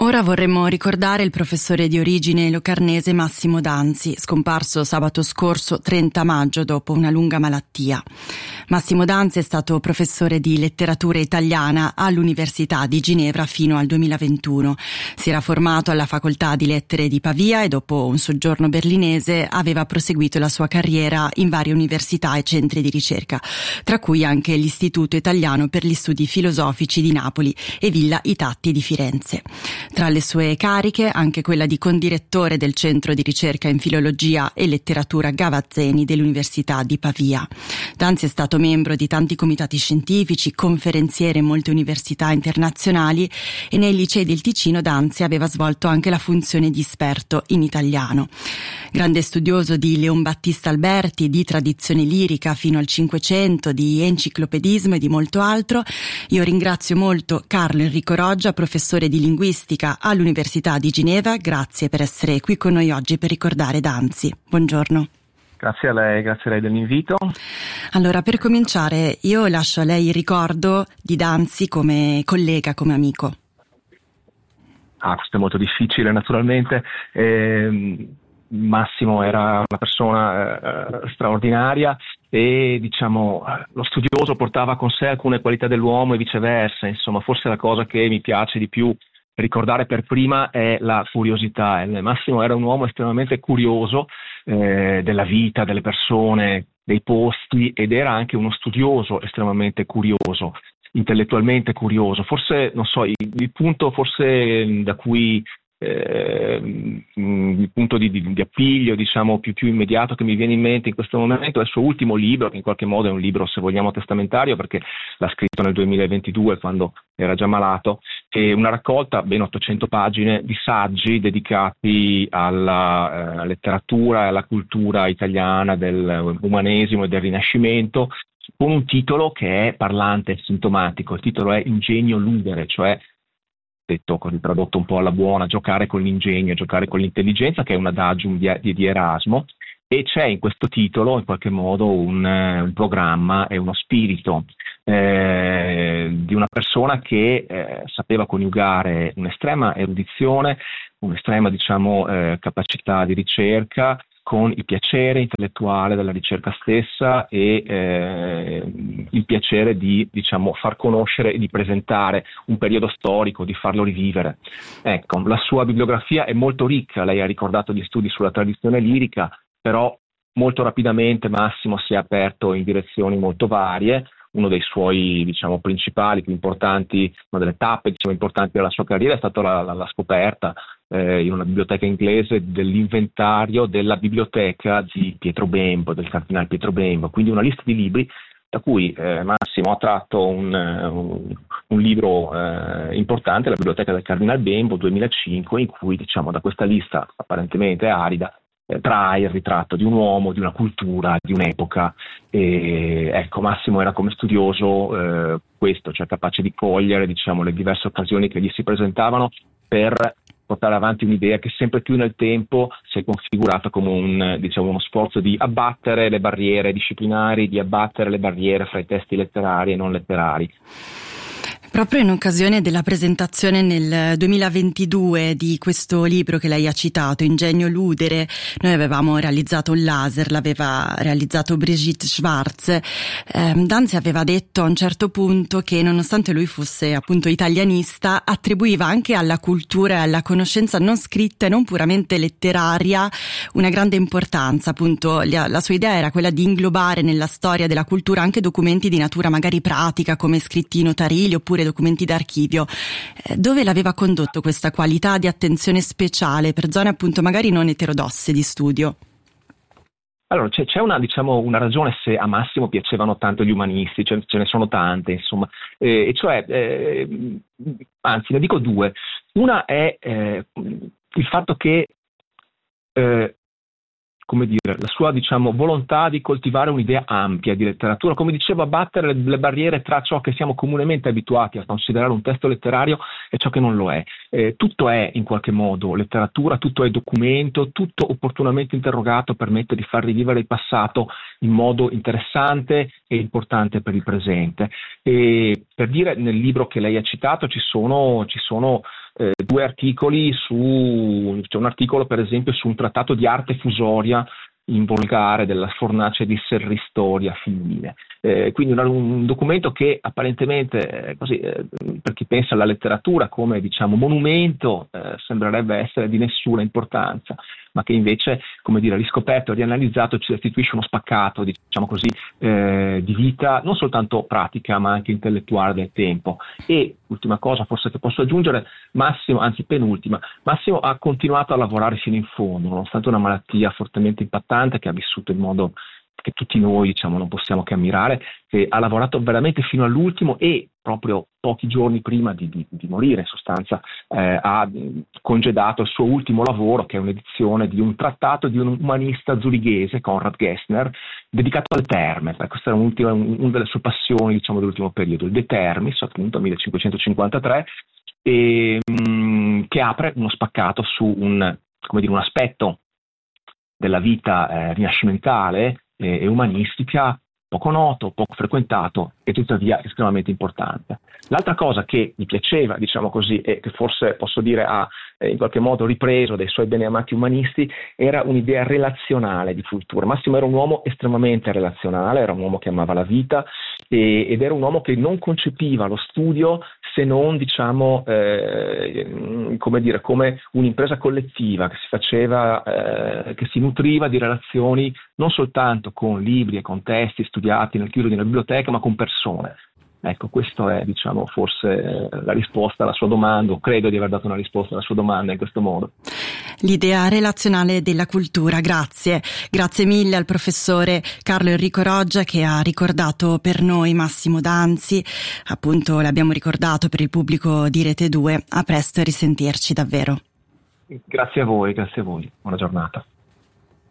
Ora vorremmo ricordare il professore di origine locarnese Massimo Danzi, scomparso sabato scorso 30 maggio dopo una lunga malattia. Massimo Danzi è stato professore di letteratura italiana all'Università di Ginevra fino al 2021. Si era formato alla Facoltà di Lettere di Pavia e dopo un soggiorno berlinese aveva proseguito la sua carriera in varie università e centri di ricerca, tra cui anche l'Istituto Italiano per gli Studi Filosofici di Napoli e Villa I Tatti di Firenze. Tra le sue cariche anche quella di condirettore del Centro di Ricerca in Filologia e Letteratura Gavazzeni dell'Università di Pavia. Danzi è stato membro di tanti comitati scientifici, conferenziere in molte università internazionali e nei licei del Ticino Danzi aveva svolto anche la funzione di esperto in italiano. Grande studioso di Leon Battista Alberti, di tradizione lirica fino al Cinquecento, di enciclopedismo e di molto altro, io ringrazio molto Carlo Enrico Roggia, professore di linguistica all'Università di Ginevra. Grazie per essere qui con noi oggi per ricordare Danzi. Buongiorno. Grazie a lei dell'invito. Allora, per cominciare, io lascio a lei il ricordo di Danzi come collega, come amico. Questo è molto difficile, naturalmente. Massimo era una persona straordinaria e lo studioso portava con sé alcune qualità dell'uomo e viceversa. Insomma, forse la cosa che mi piace di più ricordare per prima è la curiosità. Massimo era un uomo estremamente curioso della vita, delle persone, dei posti, ed era anche uno studioso estremamente curioso, intellettualmente curioso. Forse, non so, il punto forse da cui il punto di appiglio, più immediato che mi viene in mente in questo momento è il suo ultimo libro, che in qualche modo è un libro, se vogliamo, testamentario, perché l'ha scritto nel 2022 quando era già malato, è una raccolta, ben 800 pagine, di saggi dedicati alla letteratura e alla cultura italiana dell'umanesimo e del Rinascimento, con un titolo che è parlante e sintomatico. Il titolo è Ingegno ludere, cioè, detto così, tradotto un po' alla buona, giocare con l'ingegno, giocare con l'intelligenza, che è un adagium di Erasmo, e c'è in questo titolo in qualche modo un programma e uno spirito di una persona che sapeva coniugare un'estrema erudizione, un'estrema capacità di ricerca con il piacere intellettuale della ricerca stessa e il piacere di far conoscere e di presentare un periodo storico, di farlo rivivere. Ecco, la sua bibliografia è molto ricca. Lei ha ricordato gli studi sulla tradizione lirica, però molto rapidamente Massimo si è aperto in direzioni molto varie. Uno dei suoi principali, più importanti, una delle tappe importanti della sua carriera è stata la scoperta in una biblioteca inglese dell'inventario della biblioteca di Pietro Bembo, del cardinale Pietro Bembo, quindi una lista di libri da cui Massimo ha tratto un libro importante, la biblioteca del cardinale Bembo 2005, in cui da questa lista apparentemente arida trae il ritratto di un uomo, di una cultura, di un'epoca. E ecco, Massimo era come studioso questo, cioè capace di cogliere le diverse occasioni che gli si presentavano per portare avanti un'idea che sempre più nel tempo si è configurata come uno sforzo di abbattere le barriere disciplinari, di abbattere le barriere fra i testi letterari e non letterari. Proprio in occasione della presentazione nel 2022 di questo libro che lei ha citato, Ingegno ludere, noi avevamo realizzato un laser, l'aveva realizzato Brigitte Schwarz. Danzi aveva detto a un certo punto che, nonostante lui fosse appunto italianista, attribuiva anche alla cultura e alla conoscenza non scritta e non puramente letteraria una grande importanza. Appunto, la sua idea era quella di inglobare nella storia della cultura anche documenti di natura magari pratica, come scritti notarili oppure documenti d'archivio. Dove l'aveva condotto questa qualità di attenzione speciale per zone appunto magari non eterodosse di studio? Allora, c'è una ragione se a Massimo piacevano tanto gli umanisti, ce ne sono tante, insomma, anzi ne dico due. Una è il fatto che la sua volontà di coltivare un'idea ampia di letteratura, come dicevo, abbattere le barriere tra ciò che siamo comunemente abituati a considerare un testo letterario e ciò che non lo è. Tutto è in qualche modo letteratura, tutto è documento, tutto opportunamente interrogato permette di far rivivere il passato in modo interessante e importante per il presente. E per dire, nel libro che lei ha citato ci sono 2 articoli c'è un articolo per esempio su un trattato di arte fusoria in volgare della Fornace di Serristoria femminile. Quindi un documento che apparentemente per chi pensa alla letteratura come diciamo monumento sembrerebbe essere di nessuna importanza, ma che invece, come dire, riscoperto e rianalizzato ci restituisce uno spaccato, diciamo così, di vita non soltanto pratica ma anche intellettuale del tempo. E ultima cosa forse che posso aggiungere, Massimo, anzi penultima, Massimo ha continuato a lavorare fino in fondo, nonostante una malattia fortemente impattante che ha vissuto in modo che tutti noi diciamo non possiamo che ammirare, che ha lavorato veramente fino all'ultimo e proprio pochi giorni prima di morire in sostanza ha congedato il suo ultimo lavoro, che è un'edizione di un trattato di un umanista zurighese, Konrad Gessner, dedicato alle terme. Questa era una delle sue passioni diciamo dell'ultimo periodo, il De Termis, appunto 1553, che apre uno spaccato su un aspetto della vita rinascimentale e umanistica poco noto, poco frequentato e tuttavia estremamente importante. L'altra cosa che mi piaceva, diciamo così, e che forse posso dire ha in qualche modo ripreso dai suoi beneamati umanisti, era un'idea relazionale di cultura. Massimo era un uomo estremamente relazionale, era un uomo che amava la vita ed era un uomo che non concepiva lo studio se non, diciamo, come un'impresa collettiva che si faceva, che si nutriva di relazioni non soltanto con libri e con testi studiati nel chiuso di una biblioteca, ma con persone. Ecco, questo è, diciamo, forse la risposta alla sua domanda, o credo di aver dato una risposta alla sua domanda in questo modo. L'idea relazionale della cultura, grazie. Grazie mille al professore Carlo Enrico Roggia che ha ricordato per noi Massimo Danzi, appunto l'abbiamo ricordato per il pubblico di Rete 2. A presto e risentirci davvero. Grazie a voi, buona giornata.